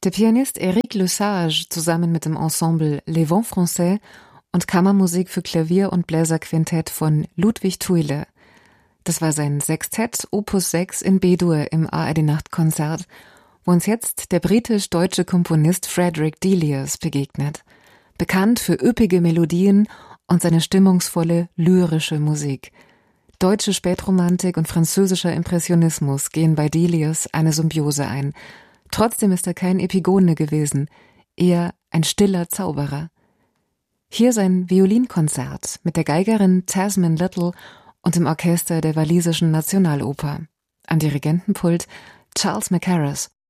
Der Pianist Éric Lesage zusammen mit dem Ensemble Les Vents Français und Kammermusik für Klavier und Bläserquintett von Ludwig Thuille. Das war sein Sextett Opus 6 in B-Dur im ARD-Nachtkonzert, wo uns jetzt der britisch-deutsche Komponist Frederick Delius begegnet. Bekannt für üppige Melodien und seine stimmungsvolle, lyrische Musik. Deutsche Spätromantik und französischer Impressionismus gehen bei Delius eine Symbiose ein. Trotzdem ist er kein Epigone gewesen, eher ein stiller Zauberer. Hier sein Violinkonzert mit der Geigerin Tasman Little und dem Orchester der Walisischen Nationaloper. Am Dirigentenpult Charles Mackerras.